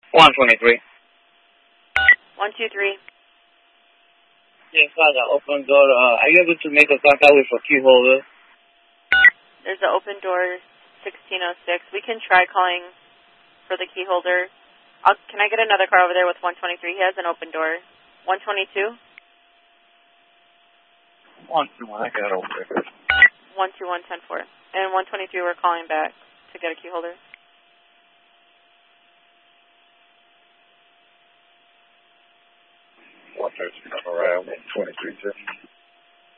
123. 123. Yes, Father, open door. Are you able to make a contact with a key holder? There's an open door, 1606. We can try calling for the key holder. Can I get another car over there with 123? He has an open door. 122? 121, I got over there. 121-10-4. And 123, we're calling back to get a key holder. Around 123.